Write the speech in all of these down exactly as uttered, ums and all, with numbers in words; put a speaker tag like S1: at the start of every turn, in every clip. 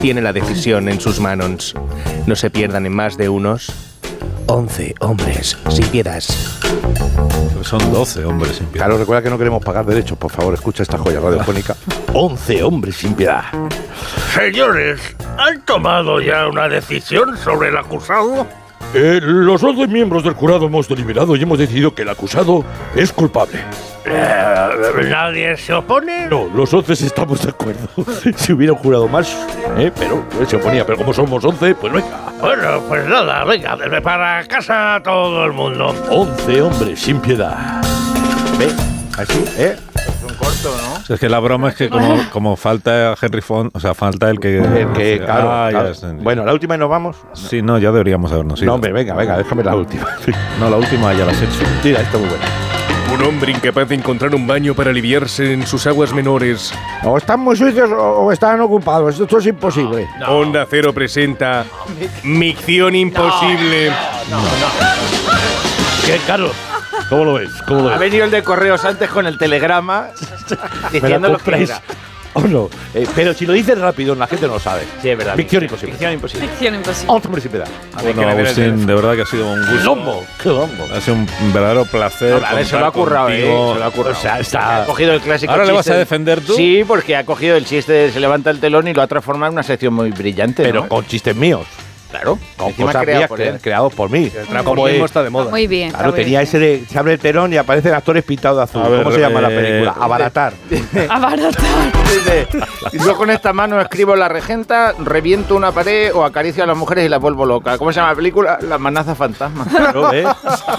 S1: tiene la decisión en sus manos. No se pierdan en más de unos once hombres sin piedad.
S2: Son doce hombres sin piedad.
S3: Claro, recuerda que no queremos pagar derechos. Por favor, escucha esta joya radiofónica. once hombres sin piedad.
S4: Señores, ¿han tomado ya una decisión sobre el acusado?
S3: Eh, los once miembros del jurado hemos deliberado y hemos decidido que el acusado es culpable.
S4: Eh, ¿Nadie se opone?
S3: No, los once estamos de acuerdo. Si hubiera un jurado más, eh, pero él se oponía. Pero como somos once, pues venga.
S4: Bueno, pues nada, venga, para casa todo el mundo.
S3: once hombres sin piedad. ¿Ve? Así, ¿eh?
S5: Es un corto, ¿no?
S2: O sea, es que la broma es que como, como falta Henry Fond, o sea, falta el que...
S3: El que, claro,
S2: ah,
S3: claro.
S2: Ya,
S3: bueno, la última y nos vamos.
S2: Sí, no, ya deberíamos habernos ido.
S3: No, hombre, venga, venga, déjame la última.
S2: No, la última ya la has hecho.
S3: Mira, está muy buena.
S1: Un hombre incapaz de encontrar un baño para aliviarse en sus aguas menores.
S3: O están muy sucios o están ocupados. Esto es imposible.
S1: No, no. Onda Cero presenta Micción Imposible.
S5: No, no, no.
S3: ¿Qué, Carlos? ¿Cómo lo ves? ¿Cómo lo ves?
S5: Ha venido el de correos antes con el telegrama diciendo lo que era.
S3: ¿O no? Eh, pero si lo dices rápido, la gente no lo sabe.
S5: Sí, es verdad.
S3: Ficción imposible.
S5: Ficción imposible.
S6: Ficción imposible.
S3: once hombres sin piedad.
S2: Bueno, Agustín, de verdad que ha sido un gusto.
S3: ¡Qué lombo! ¡Qué lombo!
S2: Ha sido un verdadero placer.
S5: No, a ver, se lo ha currado, eh. Se lo ha currado.
S3: O sea, está...
S5: Ha cogido el clásico
S2: ¿Ahora
S5: chiste.
S2: le vas a defender tú?
S5: Sí, porque ha cogido el chiste de se levanta el telón y lo ha transformado en una sección muy brillante.
S3: Pero
S5: ¿no?
S3: con chistes míos.
S5: Claro.
S3: Con
S5: Encima
S3: cosas
S5: creado
S3: mías
S5: por
S3: cre-
S5: él.
S3: creados por mí.
S1: El transformismo está de moda.
S6: Muy bien.
S3: Claro,
S6: está muy
S3: tenía
S6: bien.
S3: ese de se abre el telón y aparecen actores pintados de azul.
S2: A ver,
S3: ¿Cómo se llama
S2: eh,
S3: la película? Abaratar.
S6: Abaratar.
S5: Dice, yo con esta mano escribo la regenta, reviento una pared o acaricio a las mujeres y las vuelvo loca. ¿Cómo se llama la película? La amenaza fantasma.
S3: Claro, ¿eh?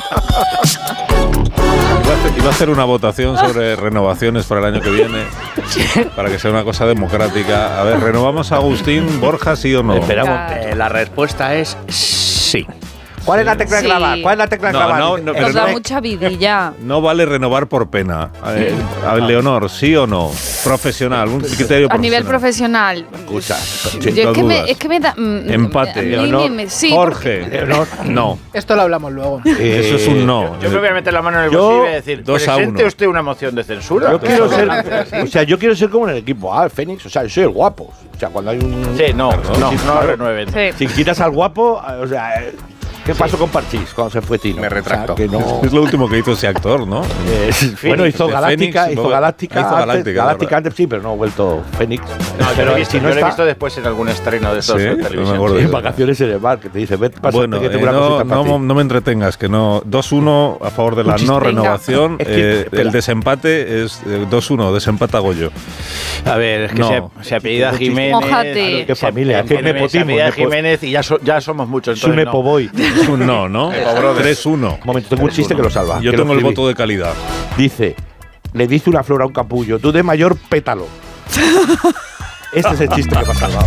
S2: Iba a hacer- Iba a hacer una votación sobre renovaciones para el año que viene, para que sea una cosa democrática. A ver, ¿renovamos a Agustín Borja, sí o no?
S3: Esperamos.
S1: Eh, la respuesta es sí.
S3: ¿Cuál es la tecla
S6: Sí.
S3: clava? ¿Cuál es la tecla
S2: No,
S3: clava?
S2: no, no, pero
S6: Nos da
S2: no-
S6: mucha vidilla.
S2: No vale renovar por pena. Eh, a ver, Leonor, ¿sí o no? Profesional, un criterio
S6: A nivel
S2: profesional.
S6: profesional.
S3: Escucha.
S6: Yo es
S2: no
S6: que, me,
S2: dudas.
S6: es que me da. mm,
S2: Empate.
S6: a mí
S2: Leonor,
S6: me- me- sí,
S2: Jorge,
S3: Leonor.
S2: no.
S7: Esto lo hablamos luego.
S3: Eh,
S2: Eso es un no.
S5: Yo me voy a meter la mano en el
S3: Yo-
S5: bolsillo y voy a decir,
S2: dos a
S5: presente
S2: uno.
S5: usted una moción de censura.
S3: Yo quiero
S5: Dos a
S3: ser,
S5: uno.
S3: o sea, yo quiero ser como en el equipo A, el Fénix. O sea, yo soy el guapo. O sea, cuando hay un...
S5: Sí, no, no,
S3: Sí,
S5: no
S3: claro.
S5: renueven.
S6: Sí.
S3: Si quitas al guapo, o sea, eh, ¿qué pasó con Parchís cuando se fue Tino?
S1: Me retracto.
S3: O sea, que no...
S2: Es lo último que hizo ese actor, ¿no?
S3: Eh, bueno, hizo
S2: de
S3: Galáctica,
S2: Fénix,
S3: hizo
S2: hizo
S3: Galáctica,
S2: Galáctica,
S3: antes, Galáctica
S2: ¿verdad?
S3: antes sí, pero no ha vuelto Fénix.
S5: No, yo lo he visto,
S3: si no
S5: yo lo he
S3: está,
S5: visto después en algún estreno de estos
S2: Sí,
S5: de
S2: no me
S5: televisión.
S2: acuerdo.
S3: en vacaciones en el bar, que te dice, ven, pásate
S2: Bueno,
S3: que
S2: eh,
S3: tengo una
S2: no,
S3: cosita para
S2: no,
S3: ti.
S2: no me entretengas, que no. dos uno a favor de la
S3: chiste.
S2: no
S6: Venga.
S2: renovación.
S3: Es que,
S2: eh,
S3: espera.
S2: el desempate es eh, dos uno, desempata Goyo.
S5: A ver, es que
S2: No.
S5: se, se apellida
S3: Qué
S5: Jiménez.
S6: Mójate.
S5: Claro,
S3: Qué
S5: se-
S3: familia,
S5: en-
S3: qué
S5: en-
S3: nepotismo,
S5: Se apellida
S3: nepo-
S5: Jiménez y ya, so- ya somos muchos.
S3: Es un
S5: entonces no.
S3: nepoboy.
S2: Es un no, ¿no? tres uno.
S3: Un momento, tengo un chiste que lo salva.
S2: Yo
S3: que lo
S2: tengo el
S3: escribí.
S2: voto de calidad.
S3: Dice, le dice una flor a un capullo, tú de mayor pétalo. Este es el chiste que me ha salvado.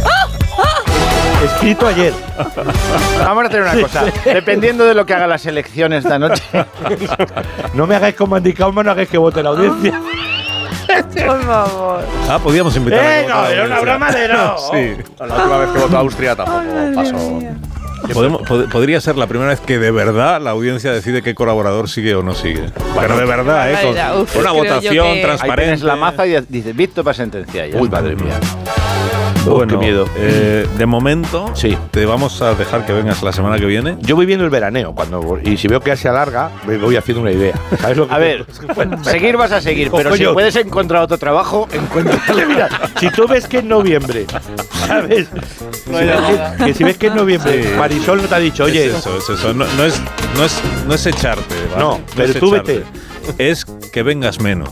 S3: Escrito ayer.
S5: Vamos a hacer una cosa. Dependiendo de lo que haga las elecciones esta noche.
S3: No me hagáis como indicado, no hagáis que vote la audiencia.
S6: Por favor.
S2: Ah, podíamos invitar a
S3: ¡Eh,
S2: votar
S3: no!
S2: a la
S3: Era una
S2: audiencia.
S3: broma de no.
S2: Sí.
S1: La última vez que votó Austria tampoco pasó.
S2: Podemos- pod- podría ser la primera vez que de verdad la audiencia decide qué colaborador sigue o no sigue. Pero de verdad, ¿eh? Con,
S6: Vaya, uf,
S2: con una
S6: creo yo
S2: votación
S6: que-
S5: Ahí
S2: transparente.
S5: tienes la maza y dices, visto para sentenciar. Ya
S3: Uy,
S5: está.
S3: madre mía.
S2: Bueno,
S3: qué miedo.
S2: eh, de momento,
S3: Sí.
S2: te vamos a dejar que vengas la semana que viene.
S3: Yo voy viendo el veraneo cuando y si veo que se alarga, me voy haciendo una idea. ¿Sabes lo que
S5: A ver, seguir vas a seguir, pero si
S3: Coño.
S5: puedes encontrar otro trabajo, encuéntrale.
S3: Mira, si tú ves que es noviembre, ¿sabes? Si ves que, que si ves que es noviembre,
S2: Sí.
S3: Marisol no te ha dicho, oye,
S2: es eso, es eso. No, no es, no, es, no es echarte, ¿vale?
S3: No, pero
S2: es
S3: tú
S2: echarte.
S3: vete.
S2: Es que vengas menos.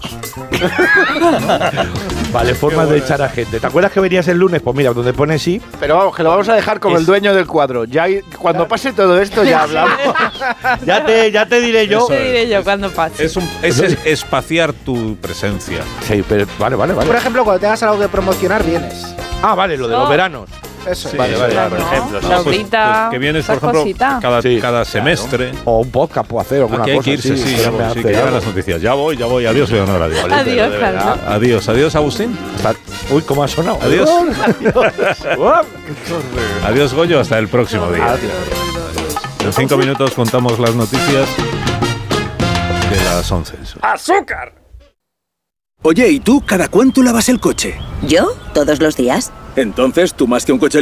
S3: vale, formas de echar a gente. ¿Te acuerdas que venías el lunes? Pues mira, donde pone sí,
S5: Pero vamos, que lo vamos a dejar como
S3: Es-
S5: el dueño del cuadro. Ya hay- cuando pase todo esto ya hablamos.
S3: ya te, ya te diré yo.
S6: Te diré yo cuando pase.
S2: Es, un, es es- espaciar tu presencia.
S3: Sí, pero vale, vale,
S7: Por
S3: vale.
S7: ejemplo, cuando tengas algo que promocionar, vienes.
S3: Ah, vale, lo de los
S6: No.
S3: veranos.
S7: Eso es.
S3: Vale, vale,
S6: Claro,
S3: vale.
S6: ¿no?
S5: ejemplo,
S6: La
S5: ¿no?
S2: Pues-
S6: obrita,
S2: pues que vienes, por
S6: esas
S2: ejemplo,
S6: cositas.
S2: cada,
S3: Sí.
S2: cada semestre.
S3: O un podcast puedo hacer, o alguna
S2: Aquí hay
S3: cosa
S2: que irse,
S3: así,
S2: sí,
S3: que
S2: ya
S3: me
S2: voy, sí,
S3: hace
S2: que llegan
S3: algo.
S2: las noticias. Ya voy, ya voy. Adiós, Leonor, adiós.
S6: Adiós, Carlos.
S2: Adiós, adiós, Agustín.
S3: Está- Uy, cómo ha sonado.
S2: Adiós.
S3: Adiós.
S2: Adiós, Goyo, hasta el próximo día. En cinco minutos contamos las noticias de las once.
S4: ¡Azúcar!
S8: Oye, ¿y tú cada cuánto lavas el coche?
S9: ¿Yo? ¿Todos los días?
S8: Entonces, tú más que un coche